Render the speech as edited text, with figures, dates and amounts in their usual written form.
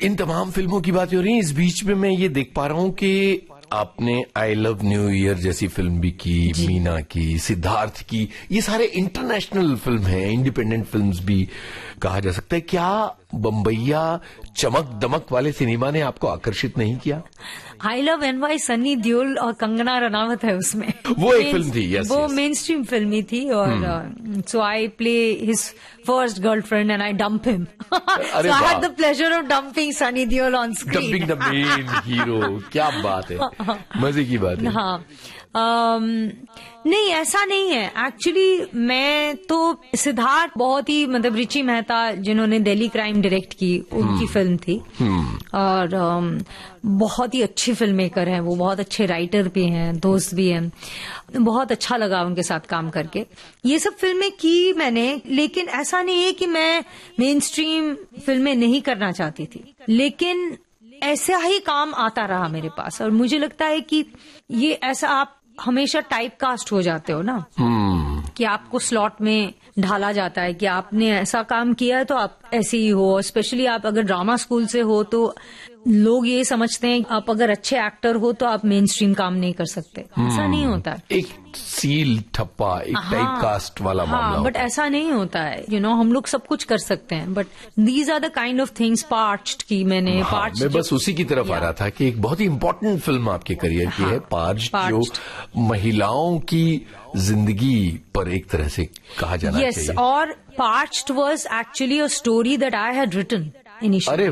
इन तमाम फिल्मों की बातें हो रही हैं, इस बीच में मैं ये देख पा रहा हूं कि आपने आई लव न्यू ईयर जैसी फिल्म भी की, मीना की, सिद्धार्थ की, ये सारे इंटरनेशनल फिल्म हैं, इंडिपेंडेंट फिल्म्स भी कहा जा सकता है। क्या बम्बैया चमक दमक वाले सिनेमा ने आपको आकर्षित नहीं किया? I love NY Sunny Deol और कंगना रनावत है उसमें। वो एक फिल्म थी, यस, वो मेन स्ट्रीम फिल्म ही थी और सो I play his first girlfriend and I dump him. So I had the pleasure of dumping Sunny Deol on screen. Dumping the main hero, क्या बात है, मजे की बात है। हाँ, नहीं ऐसा नहीं है एक्चुअली। मैं तो सिद्धार्थ बहुत ही मतलब रिची मेहता जिन्होंने दिल्ली क्राइम डायरेक्ट की, उनकी फिल्म थी और बहुत ही अच्छी फिल्म मेकर हैं वो, बहुत अच्छे राइटर भी हैं, दोस्त भी हैं। बहुत अच्छा लगा उनके साथ काम करके। ये सब फिल्में की मैंने, लेकिन ऐसा नहीं है कि मैं मेन स्ट्रीम फिल्में नहीं करना चाहती थी, लेकिन ऐसा ही काम आता रहा मेरे पास। और मुझे लगता है कि ये ऐसा आप हमेशा टाइप कास्ट हो जाते हो ना, कि आपको स्लॉट में ढाला जाता है कि आपने ऐसा काम किया है तो आप ऐसे ही हो। स्पेशली आप अगर ड्रामा स्कूल से हो तो लोग ये समझते हैं आप अगर अच्छे एक्टर हो तो आप मेन स्ट्रीम काम नहीं कर सकते। ऐसा नहीं होता है। एक सील ठप्पा, एक टाइप कास्ट वाला मामला। बट ऐसा नहीं होता है, हम लोग सब कुछ कर सकते हैं, but these are the kind of things. Parched की मैंने, मैं बस उसी की तरफ आ रहा था कि एक बहुत ही इंपॉर्टेंट फिल्म आपके करियर की है पार्च्ड, जो महिलाओं की जिंदगी पर एक तरह से कहा जाना चाहिए। और parched was actually a story that I had written initially.